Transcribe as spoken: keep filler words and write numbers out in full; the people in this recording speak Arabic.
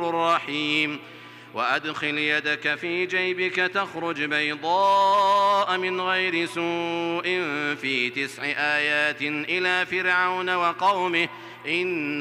رحيم وأدخل يدك في جيبك تخرج بيضاء من غير سوء في تسع آيات إلى فرعون وقومه إن